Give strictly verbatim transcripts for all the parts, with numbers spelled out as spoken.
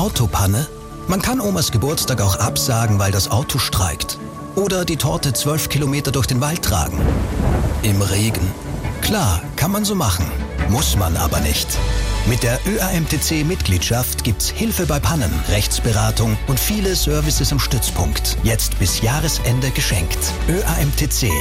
Autopanne? Man kann Omas Geburtstag auch absagen, weil das Auto streikt. Oder die Torte zwölf Kilometer durch den Wald tragen. Im Regen. Klar, kann man so machen. Muss man aber nicht. Mit der Ö A M T C-Mitgliedschaft gibt's Hilfe bei Pannen, Rechtsberatung und viele Services im Stützpunkt. Jetzt bis Jahresende geschenkt. Ö A M T C.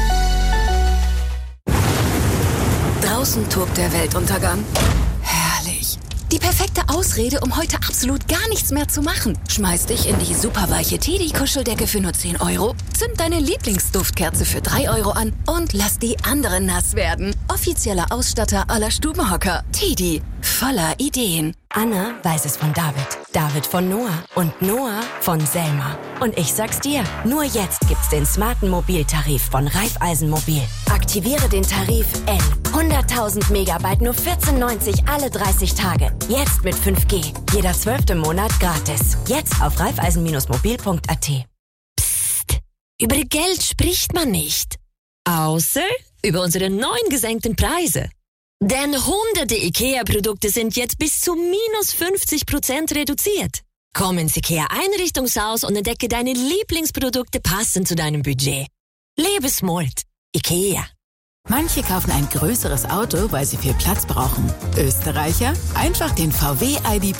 Draußen tobt der Weltuntergang. Herrlich. Die perfekte Ausrede, um heute absolut gar nichts mehr zu machen. Schmeiß dich in die superweiche Teddy-Kuscheldecke für nur zehn Euro, zünd deine Lieblingsduftkerze für drei Euro an und lass die anderen nass werden. Offizieller Ausstatter aller Stubenhocker. Teddy. Voller Ideen. Anna weiß es von David, David von Noah und Noah von Selma. Und ich sag's dir, nur jetzt gibt's den smarten Mobiltarif von Raiffeisen Mobil. Aktiviere den Tarif N. hunderttausend Megabyte, nur vierzehn neunzig alle dreißig Tage. Jetzt mit fünf G. Jeder zwölfte Monat gratis. Jetzt auf raiffeisen mobil punkt a t. Psst. Über Geld spricht man nicht. Außer über unsere neuen gesenkten Preise. Denn hunderte IKEA-Produkte sind jetzt bis zu minus fünfzig Prozent reduziert. Komm ins IKEA-Einrichtungshaus und entdecke deine Lieblingsprodukte passend zu deinem Budget. Lebe smart. IKEA. Manche kaufen ein größeres Auto, weil sie viel Platz brauchen. Österreicher? Einfach den V W I D